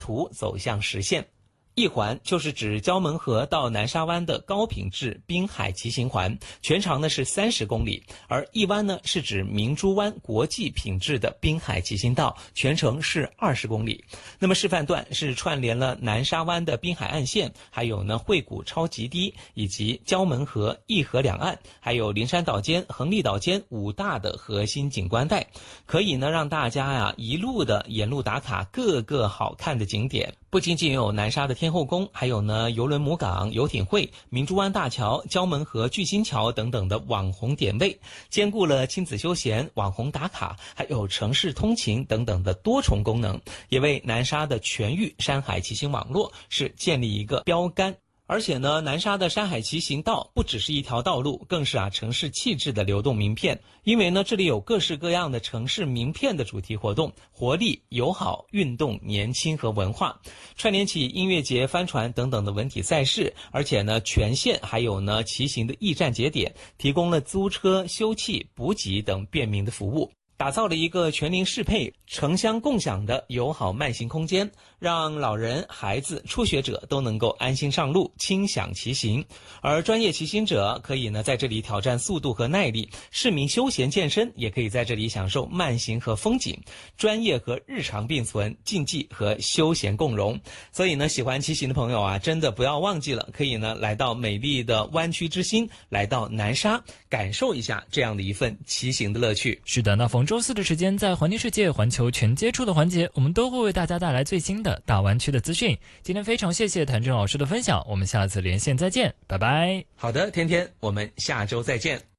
途走向实现。一环就是指蛟门河到南沙湾的高品质滨海骑行环，全长呢是30公里，而一湾呢是指明珠湾国际品质的滨海骑行道，全程是20公里。那么示范段是串联了南沙湾的滨海岸线，还有呢惠谷超级堤以及蛟门河、义河两岸，还有灵山岛间、横沥岛间5大的核心景观带，可以呢让大家一路的沿路打卡各个好看的景点。不仅仅有南沙的天后宫，还有呢邮轮母港、游艇会、明珠湾大桥、蛟门河巨星桥等等的网红点位，兼顾了亲子休闲、网红打卡，还有城市通勤等等的多重功能，也为南沙的全域山海骑行网络是建立一个标杆。而且呢，南沙的山海骑行道不只是一条道路，更是城市气质的流动名片。因为呢，这里有各式各样的城市名片的主题活动，活力、友好、运动、年轻和文化，串联起音乐节、帆船等等的文体赛事。而且呢，全线还有呢骑行的驿站节点，提供了租车、休憩、补给等便民的服务。打造了一个全龄适配、城乡共享的友好慢行空间，让老人、孩子、初学者都能够安心上路、轻享骑行。而专业骑行者可以呢在这里挑战速度和耐力，市民休闲健身也可以在这里享受慢行和风景，专业和日常并存，竞技和休闲共融。所以呢，喜欢骑行的朋友真的不要忘记了，可以呢来到美丽的湾区之心，来到南沙，感受一下这样的一份骑行的乐趣。 是的，那逢周四的时间，在环听世界环球全接触的环节，我们都会为大家带来最新的大湾区的资讯。今天非常谢谢谭正老师的分享，我们下次连线再见，拜拜。 好的，天天，我们下周再见。